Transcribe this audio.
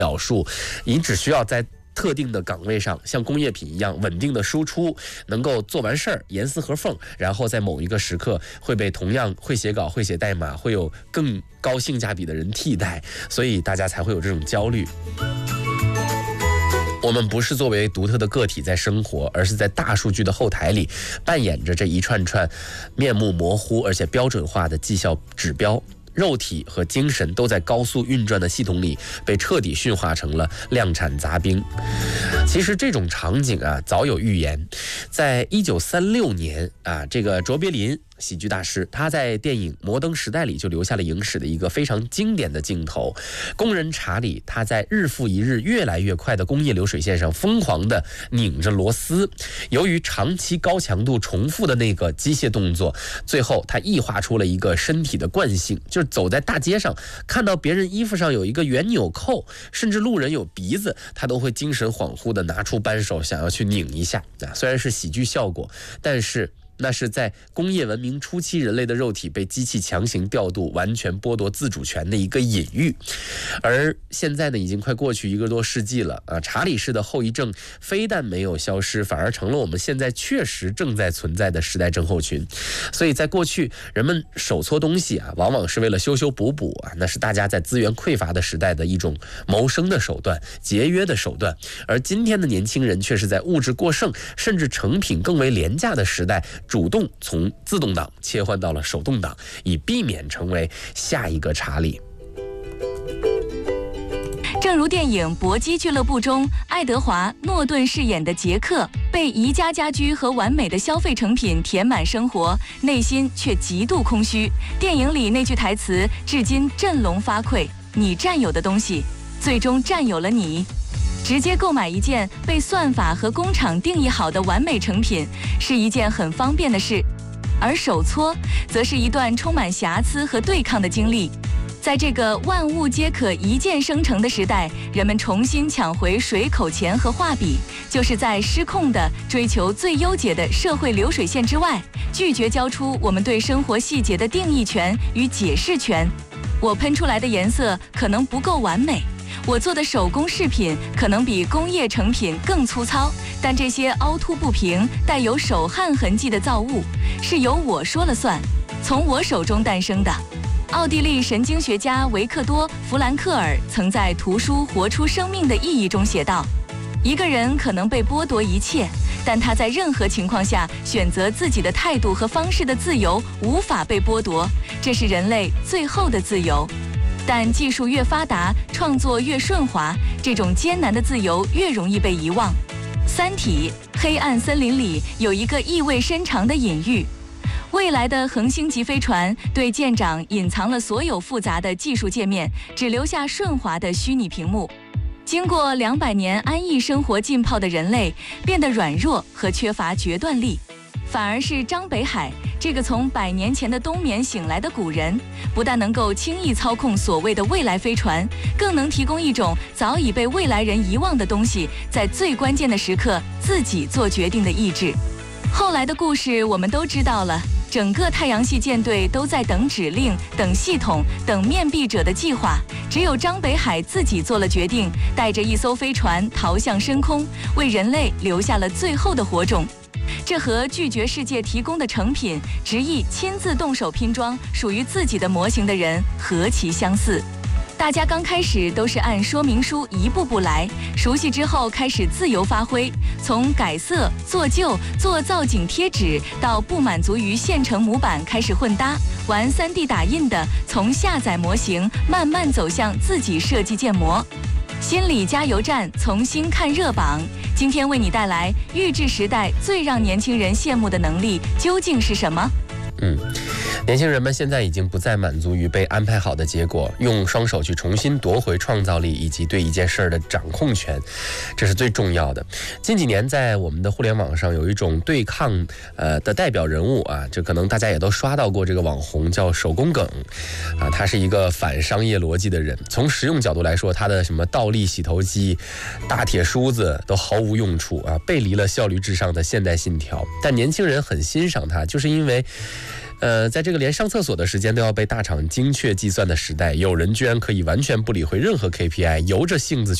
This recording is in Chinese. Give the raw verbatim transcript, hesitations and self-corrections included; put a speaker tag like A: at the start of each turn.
A: 表述，你只需要在特定的岗位上像工业品一样稳定的输出，能够做完事儿严丝合缝，然后在某一个时刻会被同样会写稿会写代码会有更高性价比的人替代，所以大家才会有这种焦虑。我们不是作为独特的个体在生活，而是在大数据的后台里扮演着这一串串面目模糊而且标准化的绩效指标。肉体和精神都在高速运转的系统里被彻底驯化成了量产杂兵。其实这种场景啊早有预言，在一九三六年啊，这个卓别林喜剧大师，他在电影《摩登时代》里就留下了影史的一个非常经典的镜头。工人查理他在日复一日越来越快的工业流水线上疯狂地拧着螺丝，由于长期高强度重复的那个机械动作，最后他异化出了一个身体的惯性，就是走在大街上看到别人衣服上有一个圆纽扣，甚至路人有鼻子，他都会精神恍惚地拿出扳手想要去拧一下。虽然是喜剧效果，但是那是在工业文明初期人类的肉体被机器强行调度，完全剥夺自主权的一个隐喻。而现在呢，已经快过去一个多世纪了啊，查理式的后遗症非但没有消失，反而成了我们现在确实正在存在的时代症候群。所以在过去，人们手搓东西啊，往往是为了修修补补啊，那是大家在资源匮乏的时代的一种谋生的手段、节约的手段。而今天的年轻人却是在物质过剩，甚至成品更为廉价的时代，主动从自动挡切换到了手动挡，以避免成为下一个查理。
B: 正如电影《搏击俱乐部》中，爱德华·诺顿饰演的杰克，被宜家家居和完美的消费成品填满生活，内心却极度空虚。电影里那句台词至今振聋发聩：你占有的东西，最终占有了你。直接购买一件被算法和工厂定义好的完美成品是一件很方便的事，而手搓则是一段充满瑕疵和对抗的经历。在这个万物皆可一键生成的时代，人们重新抢回水口钱和画笔，就是在失控地追求最优解的社会流水线之外，拒绝交出我们对生活细节的定义权与解释权。我喷出来的颜色可能不够完美，我做的手工饰品可能比工业成品更粗糙，但这些凹凸不平、带有手汗痕迹的造物是由我说了算，从我手中诞生的。奥地利神经学家维克多·弗兰克尔曾在图书《活出生命的意义》中写道：一个人可能被剥夺一切，但他在任何情况下选择自己的态度和方式的自由无法被剥夺，这是人类最后的自由。但技术越发达，创作越顺滑，这种艰难的自由越容易被遗忘。三体：黑暗森林里有一个意味深长的隐喻。未来的恒星级飞船对舰长隐藏了所有复杂的技术界面，只留下顺滑的虚拟屏幕。经过两百年安逸生活浸泡的人类变得软弱和缺乏决断力，反而是张北海这个从百年前的冬眠醒来的古人，不但能够轻易操控所谓的未来飞船，更能提供一种早已被未来人遗忘的东西，在最关键的时刻自己做决定的意志。后来的故事我们都知道了，整个太阳系舰队都在等指令、等系统、等面壁者的计划，只有张北海自己做了决定，带着一艘飞船逃向深空，为人类留下了最后的火种。这和拒绝世界提供的成品，执意亲自动手拼装属于自己的模型的人何其相似。大家刚开始都是按说明书一步步来，熟悉之后开始自由发挥，从改色、做旧、做造景贴纸，到不满足于现成模板开始混搭，玩 三 D 打印的，从下载模型慢慢走向自己设计建模。心理加油站，重新看热榜。今天为你带来预制时代最让年轻人羡慕的能力究竟是什么？
A: 嗯，年轻人们现在已经不再满足于被安排好的结果，用双手去重新夺回创造力以及对一件事儿的掌控权，这是最重要的。近几年在我们的互联网上有一种对抗呃的代表人物啊，这可能大家也都刷到过，这个网红叫手工梗啊，他是一个反商业逻辑的人。从实用角度来说，他的什么倒立洗头机、大铁梳子都毫无用处啊，背离了效率至上的现代信条。但年轻人很欣赏他，就是因为呃，在这个连上厕所的时间都要被大厂精确计算的时代，有人居然可以完全不理会任何 K P I， 由着性子去